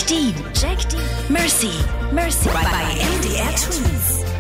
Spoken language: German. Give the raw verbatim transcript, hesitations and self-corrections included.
Dean, Jack Dean, Mercy, Mercy bei, bei M D R Twins.